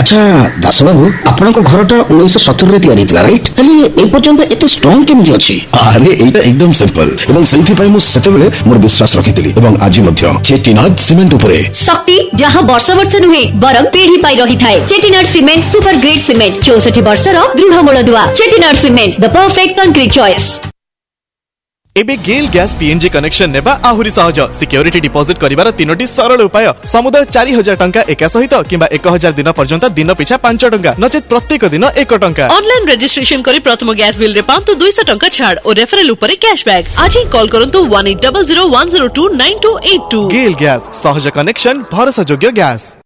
अच्छा दास बाबू आपण घरटा 1970 रे तैयारी राइट हेली ए पर्यंत एते स्ट्रांग केमि अछि? अरे एटा एकदम सिंपल एवं सेंथि पय मु सेतेबेले मोर विश्वास रखितली एवं आज मध्य चेटीनाड सीमेंट उपरे शक्ति जहां वर्ष वर्ष नुहे बरम पीढ़ी पाई रही थाए। Chettinad cement super grade cement 64 वर्षर दृढ़ मूलदुआ। Chettinad cement the perfect concrete choice. एबे गेल गैस पीएनजी कनेक्शन नेबा आहुरी सहज। सिक्योरिटी डिपॉजिट करिवार तीनोटी सरल उपाय। समुदाय 4000 टंका एका सहित किंबा 1000 दिन पर्यंत दिन पिछा 5 टंका नचेत प्रत्येक दिन 1 टंका। ऑनलाइन रजिस्ट्रेशन करी प्रथम गैस बिल रे पांतु 200 टंका छाड़ और रेफरल ऊपर कैशबैक। आज ही कॉल करंतु 1800 102 9282। गेल गैस सहज कनेक्शन भरोसा योग्य गैस।